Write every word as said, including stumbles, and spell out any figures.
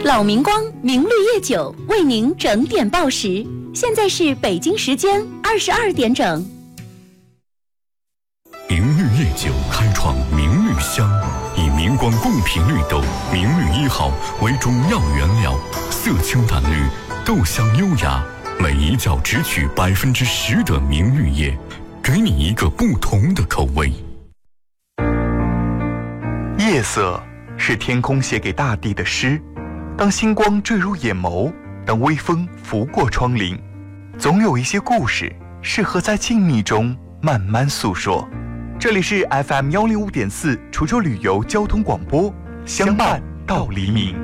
老明光明绿叶酒为您整点报时，现在是北京时间二十二点整。 明绿叶酒开创明绿香，以明光贡品绿豆明绿一号为中药原料，色清淡绿，豆香优雅，每一角只取百分之十的明绿叶，给你一个不同的口味。 夜色是天空写给大地的诗，当星光坠入眼眸，当微风拂过窗棂，总有一些故事适合在静谧中慢慢诉说。这里是 F M 幺零五点四滁州旅游交通广播，相伴到黎明。